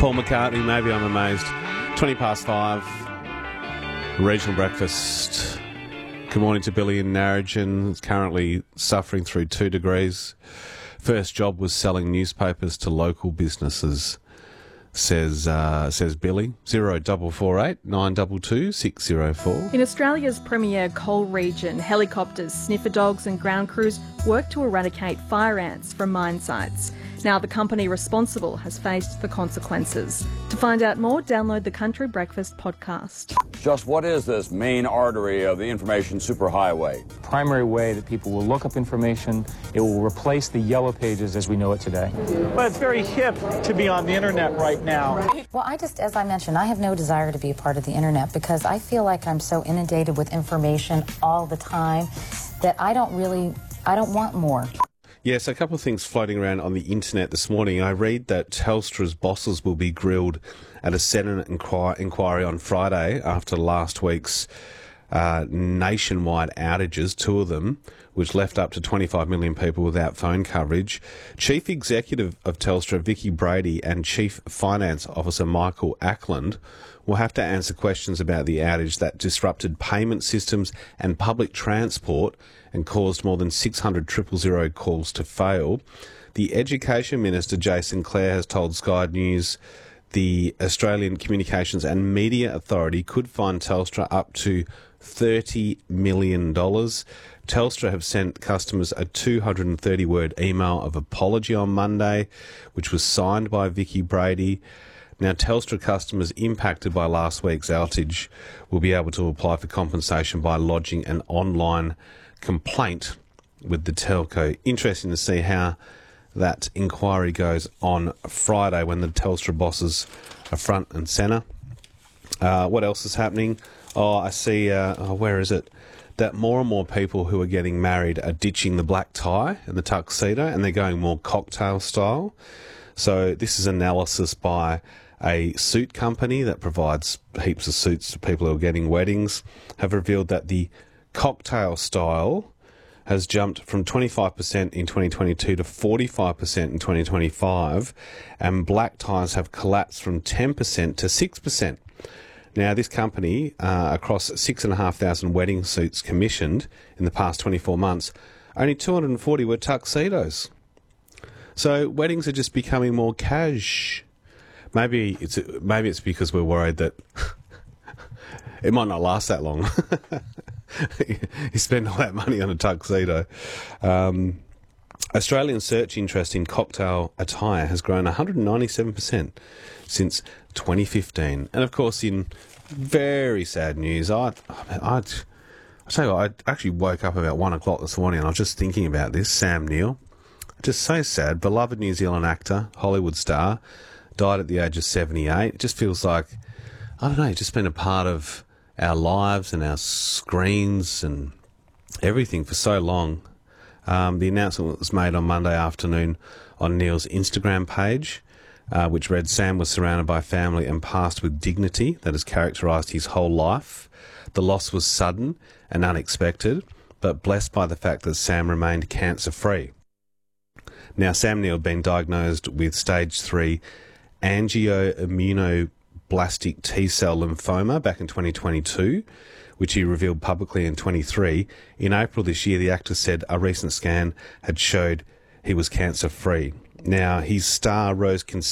Paul McCartney, Maybe I'm Amazed. 20 past 5. Regional breakfast. Good morning to Billy in Narrogin. He's currently suffering through 2 degrees. First job was selling newspapers to local businesses, says Billy. 0448 922 604. In Australia's premier coal region, helicopters, sniffer dogs and ground crews work to eradicate fire ants from mine sites. Now the company responsible has faced the consequences. To find out more, download the Country Breakfast podcast. Just what is this main artery of the information superhighway? Primary way that people will look up information. It will replace the yellow pages as we know it today. Well, it's very hip to be on the internet right now. Well, as I mentioned, I have no desire to be a part of the internet because I feel like I'm so inundated with information all the time that I don't want more. Yes, a couple of things floating around on the internet this morning. I read that Telstra's bosses will be grilled at a Senate inquiry on Friday after last week's nationwide outages, 2 of them, which left up to 25 million people without phone coverage. Chief Executive of Telstra, Vicky Brady, and Chief Finance Officer Michael Ackland will have to answer questions about the outage that disrupted payment systems and public transport and caused more than 600 000 calls to fail. The Education Minister, Jason Clare, has told Sky News the Australian Communications and Media Authority could fine Telstra up to $30 million. Telstra have sent customers a 230-word email of apology on Monday, which was signed by Vicky Brady. Now, Telstra customers impacted by last week's outage will be able to apply for compensation by lodging an online complaint with the telco. Interesting to see how that inquiry goes on Friday when the Telstra bosses are front and centre. What else is happening? I see, where is it? That more and more people who are getting married are ditching the black tie and the tuxedo and they're going more cocktail style. So this is analysis by a suit company that provides heaps of suits to people who are getting weddings, have revealed that the cocktail style has jumped from 25% in 2022 to 45% in 2025, and black ties have collapsed from 10% to 6%. Now, this company, across 6,500 wedding suits commissioned in the past 24 months, only 240 were tuxedos. So weddings are just becoming more cash. Maybe it's because we're worried that it might not last that long. You spend all that money on a tuxedo. Australian search interest in cocktail attire has grown 197% since 2015. And of course, in very sad news, I tell you what, I actually woke up about 1 o'clock this morning and I was just thinking about this. Sam Neill, just so sad. Beloved New Zealand actor, Hollywood star, died at the age of 78. It just feels like, I don't know, he's just been a part of our lives and our screens and everything for so long. The announcement was made on Monday afternoon on Neil's Instagram page, which read, Sam was surrounded by family and passed with dignity that has characterised his whole life. The loss was sudden and unexpected, but blessed by the fact that Sam remained cancer-free. Now, Sam Neill had been diagnosed with stage 3 angioimmunoblastic T-cell lymphoma back in 2022, which he revealed publicly in 23. In April this year, the actor said a recent scan had showed he was cancer-free. Now, his star rose considerably